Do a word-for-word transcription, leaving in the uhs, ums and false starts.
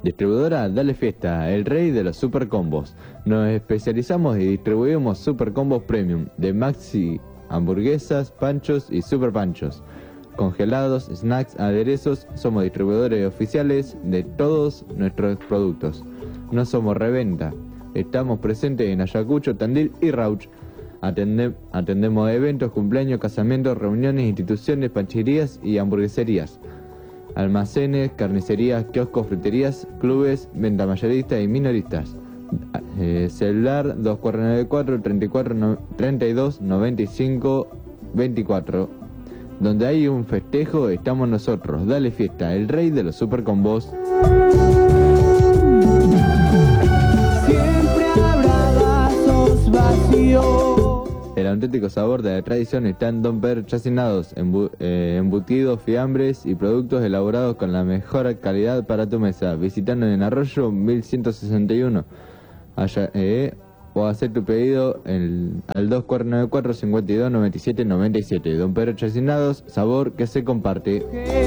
Distribuidora Dale Fiesta, el rey de los super combos. Nos especializamos y distribuimos super combos premium de maxi, hamburguesas, panchos y super panchos. Congelados, snacks, aderezos, somos distribuidores oficiales de todos nuestros productos. No somos reventa. Estamos presentes en Ayacucho, Tandil y Rauch. Atende, atendemos eventos, cumpleaños, casamientos, reuniones, instituciones, pancherías y hamburgueserías. Almacenes, carnicerías, kioscos, fruterías, clubes, venta mayorista y minoristas. Eh, celular dos cuatro nueve cuatro, treinta y cuatro, treinta y dos, noventa y cinco, veinticuatro. Donde hay un festejo estamos nosotros. Dale Fiesta, el rey de los super combos. Siempre habrá vasos vacíos. El auténtico sabor de la tradición está en Don Pedro Chacinados, embu eh, embutidos, fiambres y productos elaborados con la mejor calidad para tu mesa. Visitando en Arroyo mil ciento sesenta y uno allá, eh, o hacer tu pedido en, al dos cuatro nueve cuatro, cincuenta y dos, noventa y siete, noventa y siete. Don Pedro Chacinados, sabor que se comparte.